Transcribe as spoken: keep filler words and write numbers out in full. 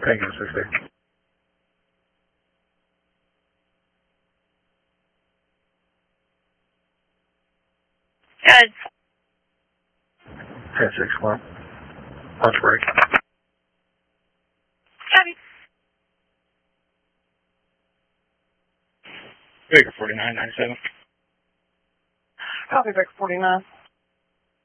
Tango sixty. Good. ten six one. Lunch break. Copy. Baker forty-nine ninety-seven. Copy, Baker forty-nine.